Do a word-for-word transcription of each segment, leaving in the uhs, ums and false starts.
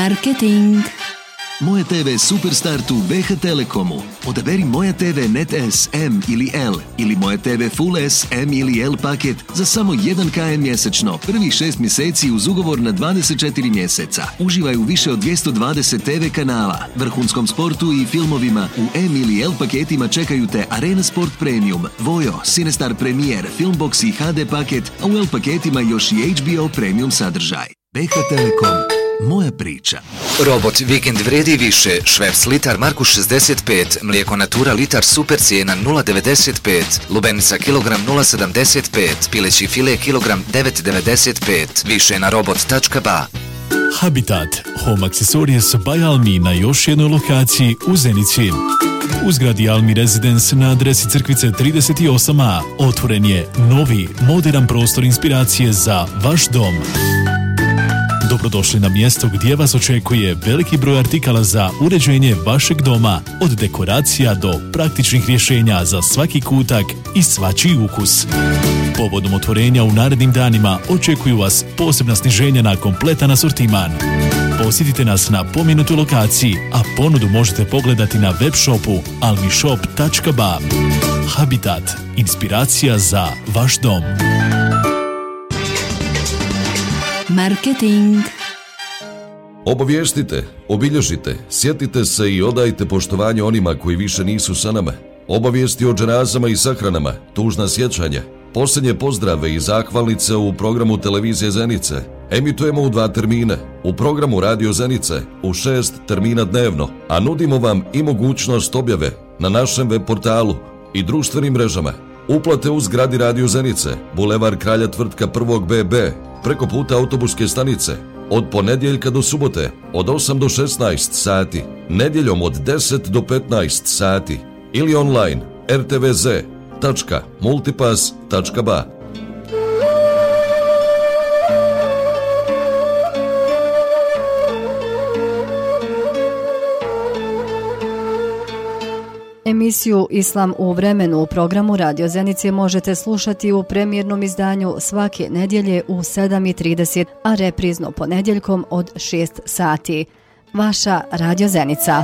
Marketing. Moja te ve Superstartu B H Telekomu. Odaberi Moja te ve Net S, M ili L ili Moja te ve Full S, M ili L paket za samo jedan kilometar mjesečno. Prvih šest mjeseci uz ugovor na dvadeset četiri mjeseca. Uživaj u više od dvjesto dvadeset te ve kanala, vrhunskom sportu i filmovima. U M ili L paketima čekaju te Arena Sport Premium, Vojo, Cinestar Premier, Filmbox i H D paket, a u L paketima još i H B O Premium sadržaj. B H Telekom. Moja priča. Robot Vikend vrijedi više. Šveps litar Marku šezdeset pet, mlijeko Natura litar super cijena nula devedeset pet, lubenica kilogram nula sedamdeset pet, pileći file kilogram devet devedeset pet. Više na robot tačka ba. Habitat, home aksesorije by Almi na još jednoj lokaciji u Zenici. U zgradi Almi Residence na adresi Crkvice trideset osam A otvoren je novi, moderan prostor inspiracije za vaš dom. Dobrodošli na mjesto gdje vas očekuje veliki broj artikala za uređenje vašeg doma, od dekoracija do praktičnih rješenja za svaki kutak i svačiji ukus. Povodom otvorenja u narednim danima očekuju vas posebna sniženja na kompletan asortiman. Posjetite nas na pomenutoj lokaciji, a ponudu možete pogledati na web shopu almishop tačka ba. Habitat, inspiracija za vaš dom. Marketing. Obavijestite, obilježite, sjetite se i odajte poštovanje onima koji više nisu sa nama. Obavijesti o dženazama i sahranama, tužna sjećanja, posljednje pozdrave i zahvalnice u programu Televizije Zenice. Emitujemo u dva termina, u programu Radio Zenice u šest termina dnevno, a nudimo vam i mogućnost objave na našem web portalu i društvenim mrežama. Uplate u zgradi Radio Zenice, Bulevar Kralja Tvrtka prvog B B, preko puta autobuske stanice, od ponedjeljka do subote, od osam do šesnaest sati, nedjeljom od deset do petnaest sati, ili online r t v z tačka multipass tačka ba. Emisiju Islam u vremenu u programu Radio Zenice možete slušati u premijernom izdanju svake nedjelje u sedam i trideset, a reprizno ponedjeljkom od šest sati. Vaša Radio Zenica.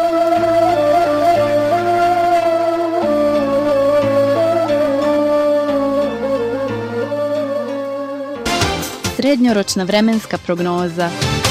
Srednjoročna vremenska prognoza.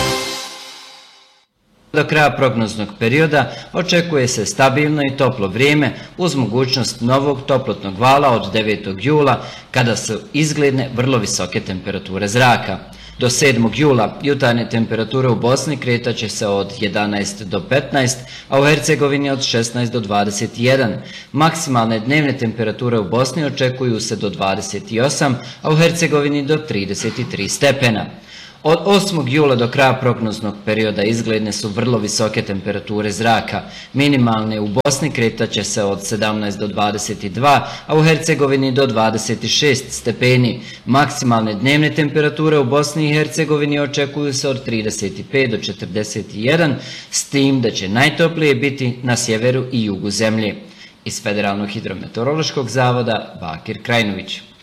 Do kraja prognoznog perioda očekuje se stabilno i toplo vrijeme uz mogućnost novog toplotnog vala od devetog jula kada su izgledne vrlo visoke temperature zraka. Do sedmog jula jutarnje temperature u Bosni kretat će se od jedanaest do petnaest, a u Hercegovini od šesnaest do dvadeset jedan. Maksimalne dnevne temperature u Bosni očekuju se do dvadeset osam, a u Hercegovini do trideset tri stepena. Od osmog jula do kraja prognoznog perioda izgledne su vrlo visoke temperature zraka. Minimalne u Bosni kretat će se od sedamnaest do dvadeset dva, a u Hercegovini do dvadeset šest stepeni. Maksimalne dnevne temperature u Bosni i Hercegovini očekuju se od trideset pet do četrdeset jedan, s tim da će najtoplije biti na sjeveru i jugu zemlje. Iz Federalnog hidrometeorološkog zavoda Bakir Krajnović.